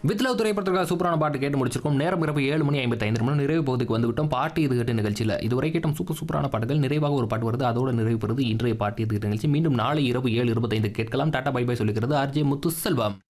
With love திரைப்படத்திற்காக சூப்பரான பாட்டு கேட்டு முடிச்சிருக்கோம். நேரம் இரவு 7:55 நிறைவு பகுதிக்கு வந்துவிட்டோம். பாட்டு இது கேட்ட நிகழ்ச்சியில் இதுவரை கேட்டும் சூப்பரான பாட்டுகள் நிறைவாக ஒரு பாட்டு வருது. அதோட நிறைவு பெறுது இன்றைய பாட்டு இது கேட்ட நிகழ்ச்சி. மீண்டும் நாளை இரவு 7:25 கேட்கலாம். டாடா பை பை சொல்லிக்கிறது ஆர்ஜே முத்துசெல்வம்.